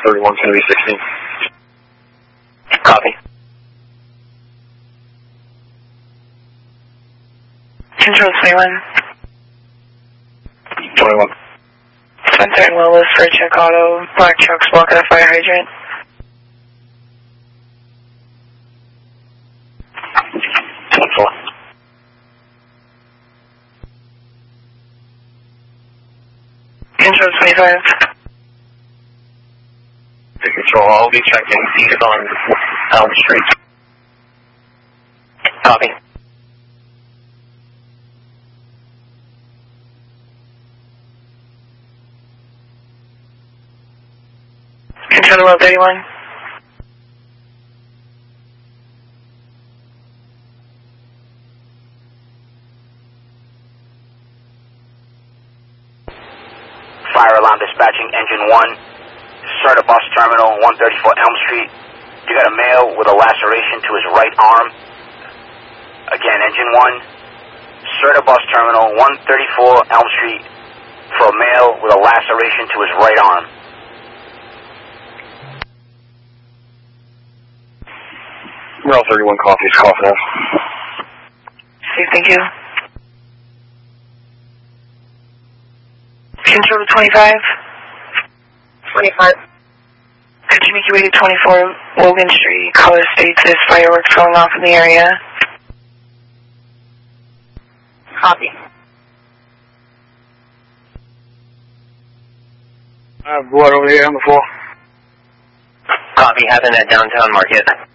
31, Kennedy 16. Copy. Control 21. 21. Spencer and Willis for check auto. Black trucks blocking a fire hydrant. Control 25. Control, I'll be checking east on Elm Street. Copy. Control 1231. Fire alarm dispatching engine 1. Start a bus terminal 134 Elm Street. You got a male with a laceration to his right arm. Again, engine 1. Start a bus terminal 134 Elm Street for a male with a laceration to his right arm. Rail 31 coffee is coughing out. Steve, thank you. Control 25. 25. Could you make your way to 24 Logan Street? Caller states there's fireworks going off in the area. Copy. I have blood over here on the floor. Copy. Happened at downtown Market.